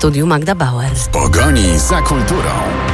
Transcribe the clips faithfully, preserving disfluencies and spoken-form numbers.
studiu Magda Bauer. W pogoni za kulturą.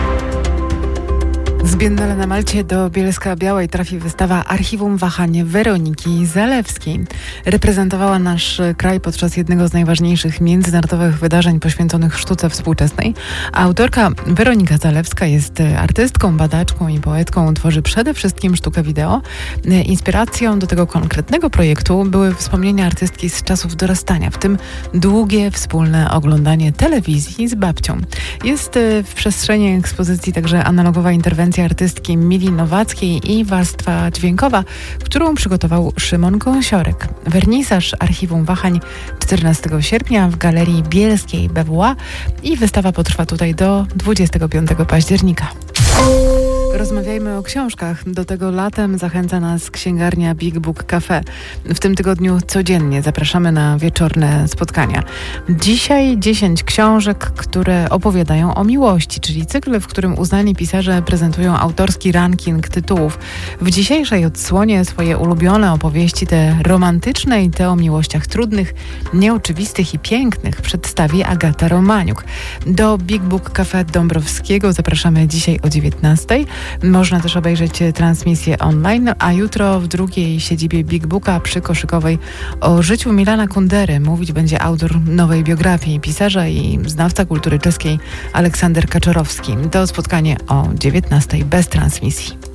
Z Biennale na Malcie do Bielska-Białej trafi wystawa Archiwum Wahań Weroniki Zalewskiej. Reprezentowała nasz kraj podczas jednego z najważniejszych międzynarodowych wydarzeń poświęconych sztuce współczesnej. Autorka Weronika Zalewska jest artystką, badaczką i poetką. Tworzy przede wszystkim sztukę wideo. Inspiracją do tego konkretnego projektu były wspomnienia artystki z czasów dorastania, w tym długie wspólne oglądanie telewizji z babcią. Jest w przestrzeni ekspozycji także analogowa interwencja artystki Mili Nowackiej i warstwa dźwiękowa, którą przygotował Szymon Gąsiorek. Wernisaż Archiwum Wahań czternastego sierpnia w Galerii Bielskiej B W A i wystawa potrwa tutaj do dwudziestego piątego października. Rozmawiajmy o książkach. Do tego latem zachęca nas księgarnia Big Book Cafe. W tym tygodniu codziennie zapraszamy na wieczorne spotkania. Dzisiaj dziesięć książek, które opowiadają o miłości, czyli cykl, w którym uznani pisarze prezentują autorski ranking tytułów. W dzisiejszej odsłonie swoje ulubione opowieści, te romantyczne i te o miłościach trudnych, nieoczywistych i pięknych, przedstawi Agata Romaniuk. Do Big Book Cafe Dąbrowskiego zapraszamy dzisiaj o dziewiętnastej. Można też obejrzeć transmisję online, a jutro w drugiej siedzibie Big Booka przy Koszykowej o życiu Milana Kundery mówić będzie autor nowej biografii pisarza i znawca kultury czeskiej Aleksander Kaczorowski. To spotkanie o dziewiętnastej bez transmisji.